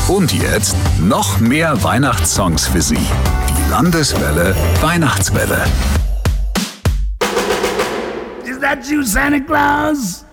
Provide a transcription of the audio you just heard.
Und jetzt noch mehr Weihnachtssongs für Sie. Die Landeswelle Weihnachtswelle. Is that you, Santa Claus?